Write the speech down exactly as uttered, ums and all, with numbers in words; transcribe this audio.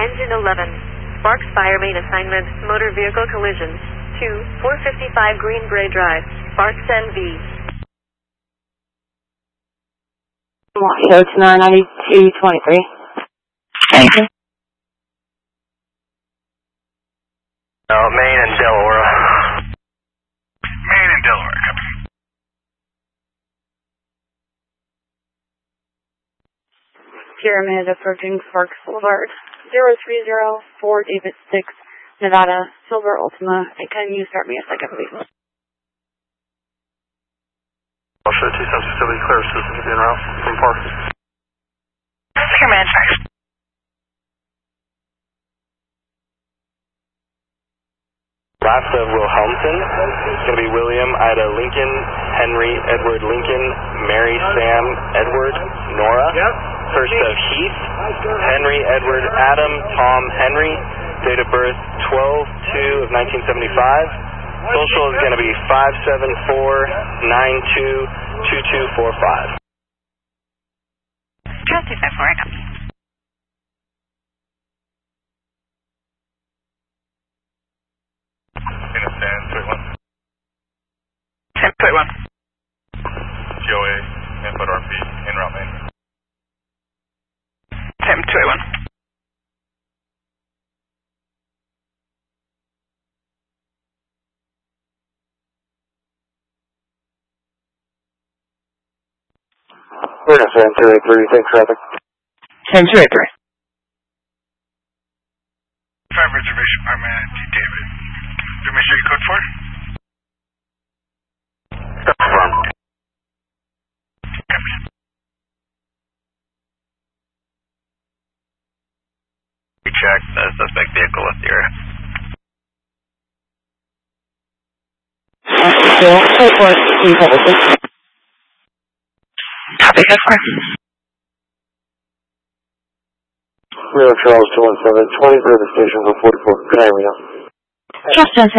Engine eleven. Sparks fire main assignment, motor vehicle collision. two, four fifty-five Greenbrae Drive, Sparks N V. So it's nine ninety-two twenty-three. Thank you. Uh, Maine and Delaware. Maine and Delaware, copy. Pyramid approaching Sparks Boulevard. zero three zero four David six, Nevada, Silver Ultima. Can you start me a second, please? I'll show two seven facility clear system to be en route from Park. Second man, thanks. Last of Wilhelmson, it's going to be William, Ida, Lincoln, Henry, Edward, Lincoln, Mary, Sam, Edward, Nora. Yep. First of Heath, Henry, Edward, Adam, Tom, Henry. Date of birth twelve two of nineteen seventy-five. Social is going to be five seven four nine two two two four five. Charles two five four, I copy. San twenty-one. San twenty-one. G O A, input R P, en route main. San twenty-one. We're going to San two eighty-three, thanks traffic. San two eighty-three. Five reservation apartment, D. David. Do me show you code four? Confirm. We check the suspect vehicle with your... Still, eight four, three seven six. Copy, code four. Rio Charles two one seven, twenty River Station, one forty-four. Good night, Rio. Just